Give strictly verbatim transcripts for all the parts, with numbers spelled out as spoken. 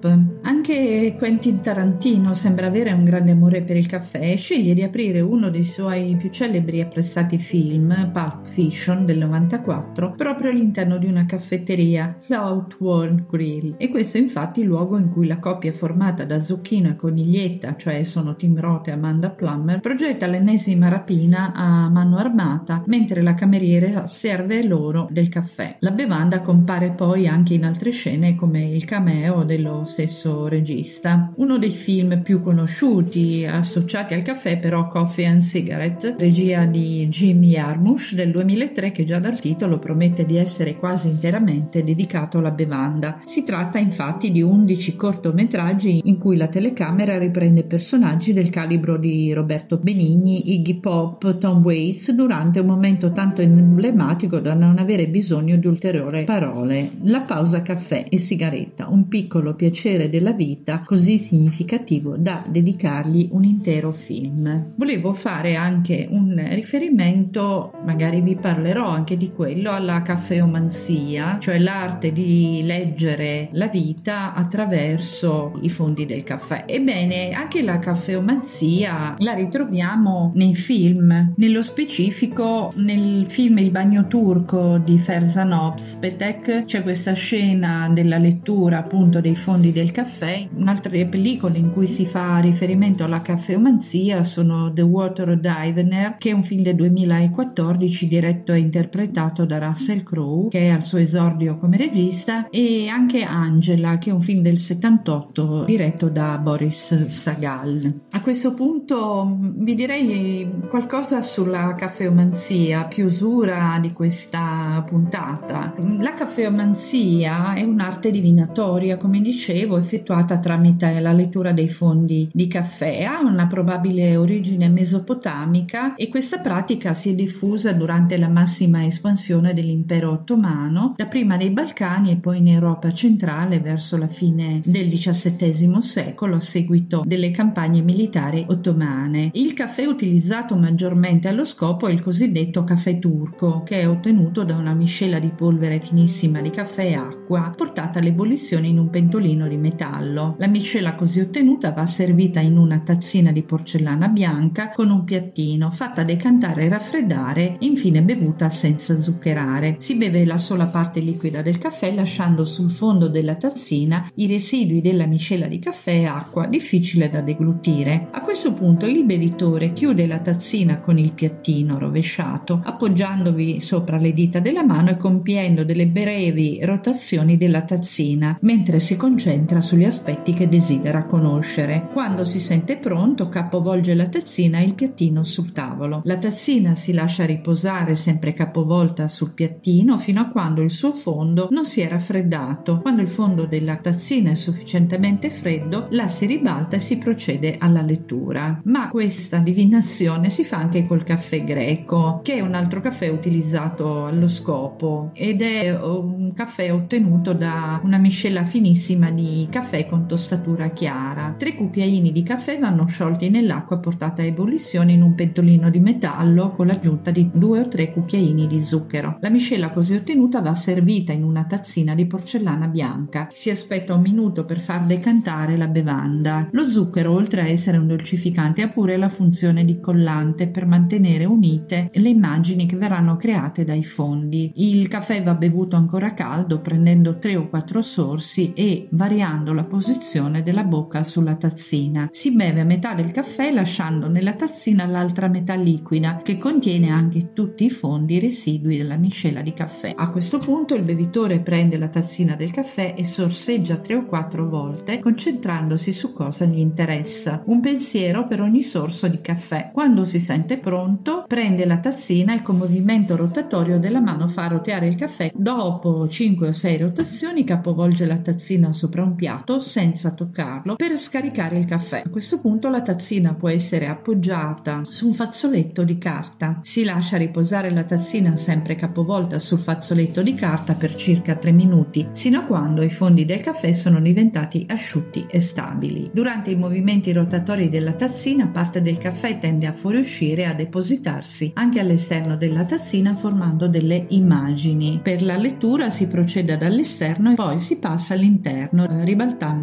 top. Anche Quentin Tarantino sembra avere un grande amore per il caffè e sceglie di aprire uno dei suoi più celebri e apprezzati film, Pulp Fiction del novantaquattro, proprio all'interno di una caffetteria, Southwark Grill, e questo è infatti il luogo in cui la coppia formata da Zucchino e Coniglietta, cioè sono Tim Roth e Amanda Plummer, progetta l'ennesima rapina a mano armata mentre la cameriera serve loro del caffè. La bevanda compare poi anche in altre scene come il cameo dello stesso regista. Uno dei film più conosciuti associati al caffè però Coffee and Cigarette, regia di Jim Jarmusch del duemilatré, che già dal titolo promette di essere quasi interamente dedicato alla bevanda. Si tratta infatti di undici cortometraggi in cui la telecamera riprende personaggi del calibro di Roberto Benigni, Iggy Pop, Tom Waits durante un momento tanto emblematico da non avere bisogno di ulteriori parole. La pausa caffè e sigaretta, un piccolo piacere della vita così significativo da dedicargli un intero film. Volevo fare anche un riferimento, magari vi parlerò anche di quello, alla caffeomanzia, cioè l'arte di leggere la vita attraverso i fondi del caffè. Ebbene, anche la caffeomanzia la ritroviamo nei film, nello specifico nel film Il bagno turco di Ferzan Özpetek c'è questa scena della lettura appunto dei fondi del caffè. Un'altra pellicola in cui si fa riferimento alla caffeomanzia sono The Water Divener, che è un film del duemilaquattordici diretto e interpretato da Russell Crowe, che è al suo esordio come regista, e anche Angela, che è un film del settantotto diretto da Boris Sagal. A questo punto vi direi qualcosa sulla caffeomanzia, chiusura di questa puntata. La caffeomanzia è un'arte divinatoria, come dicevo, effettuata tramite la lettura dei fondi di caffè. Ha una probabile origine mesopotamica e questa pratica si è diffusa durante la massima espansione dell'impero ottomano, dapprima nei Balcani e poi in Europa centrale verso la fine del diciassettesimo secolo a seguito delle campagne militari ottomane. Il caffè utilizzato maggiormente allo scopo è il cosiddetto caffè turco, che è ottenuto da una miscela di polvere finissima di caffè e acqua portata all'ebollizione in un pentolino di metallo. La miscela così ottenuta va servita in una tazzina di porcellana bianca con un piattino, fatta decantare e raffreddare, infine bevuta senza zuccherare. Si beve la sola parte liquida del caffè lasciando sul fondo della tazzina i residui della miscela di caffè e acqua, difficile da deglutire. A questo punto il bevitore chiude la tazzina con il piattino rovesciato, appoggiandovi sopra le dita della mano e compiendo delle brevi rotazioni della tazzina, mentre si concentra sugli aspetti che desidera conoscere. Quando si sente pronto, capovolge la tazzina e il piattino sul tavolo. La tazzina si lascia riposare sempre capovolta sul piattino fino a quando il suo fondo non si è raffreddato. Quando il fondo della tazzina è sufficientemente freddo, la si ribalta e si procede alla lettura. Ma questa divinazione si fa anche col caffè greco, che è un altro caffè utilizzato allo scopo ed è un caffè ottenuto da una miscela finissima di caffè con tostatura chiara. Tre cucchiaini di caffè vanno sciolti nell'acqua portata a ebollizione in un pentolino di metallo con l'aggiunta di due o tre cucchiaini di zucchero. La miscela così ottenuta va servita in una tazzina di porcellana bianca. Si aspetta un minuto per far decantare la bevanda. Lo zucchero, oltre a essere un dolcificante, ha pure la funzione di collante per mantenere unite le immagini che verranno create dai fondi. Il caffè va bevuto ancora caldo, prendendo tre o quattro sorsi e variando la posizione della bocca sulla tazzina. Si beve a metà del caffè lasciando nella tazzina l'altra metà liquida, che contiene anche tutti i fondi residui della miscela di caffè. A questo punto il bevitore prende la tazzina del caffè e sorseggia tre o quattro volte, concentrandosi su cosa gli interessa. Un pensiero per ogni sorso di caffè. Quando si sente pronto, prende la tazzina e con movimento rotatorio della mano fa roteare il caffè. Dopo cinque o sei rotazioni capovolge la tazzina sopra un piatto senza toccarlo per scaricare il caffè. A questo punto la tazzina può essere appoggiata su un fazzoletto di carta. Si lascia riposare la tazzina sempre capovolta sul fazzoletto di carta per circa tre minuti, sino a quando i fondi del caffè sono diventati asciutti e stabili. Durante i movimenti rotatori della tazzina parte del caffè tende a fuoriuscire e a depositarsi anche all'esterno della tazzina formando delle immagini. Per la lettura si procede dall'esterno e poi si passa all'interno ribaltando la tazzina.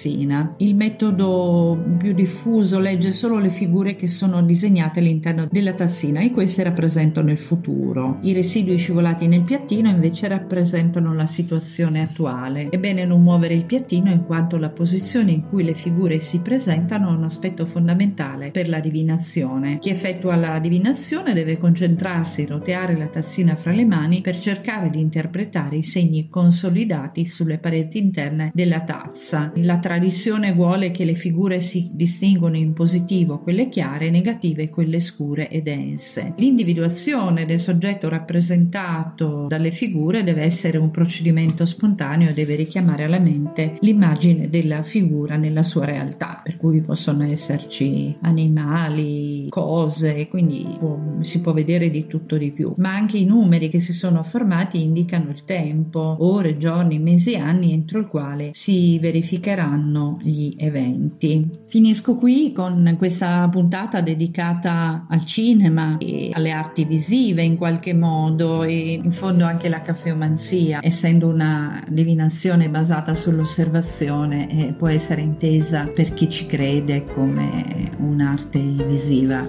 tazzina. Il metodo più diffuso legge solo le figure che sono disegnate all'interno della tazzina e queste rappresentano il futuro. I residui scivolati nel piattino invece rappresentano la situazione attuale. È bene non muovere il piattino in quanto la posizione in cui le figure si presentano ha un aspetto fondamentale per la divinazione. Chi effettua la divinazione deve concentrarsi e roteare la tazzina fra le mani per cercare di interpretare i segni consolidati sulle pareti interne della tazza. La tradizione vuole che le figure si distinguono in positivo quelle chiare, negative quelle scure e dense. L'individuazione del soggetto rappresentato dalle figure deve essere un procedimento spontaneo e deve richiamare alla mente l'immagine della figura nella sua realtà, per cui possono esserci animali, cose, quindi può, si può vedere di tutto di più, ma anche i numeri che si sono formati indicano il tempo, ore, giorni, mesi, anni entro il quale si verificheranno gli eventi. Finisco qui con questa puntata dedicata al cinema e alle arti visive in qualche modo, e in fondo anche la caffeomanzia, essendo una divinazione basata sull'osservazione, eh, può essere intesa per chi ci crede come un'arte visiva.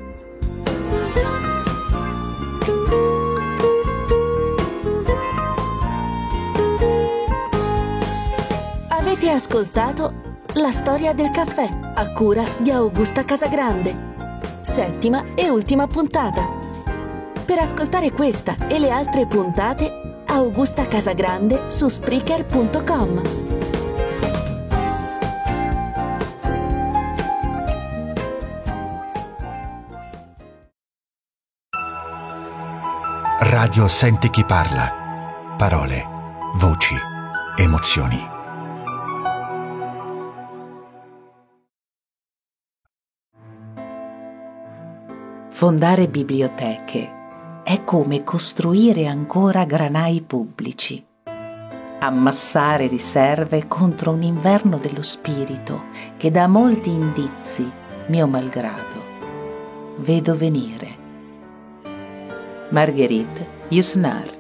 Avete ascoltato La storia del caffè a cura di Augusta Casagrande, settima e ultima puntata. Per ascoltare questa e le altre puntate, Augusta Casagrande su Spreaker punto com. Radio Senti chi parla. Parole, voci, emozioni. Fondare biblioteche è come costruire ancora granai pubblici, ammassare riserve contro un inverno dello spirito che da molti indizi, mio malgrado, vedo venire. Marguerite Yourcenar.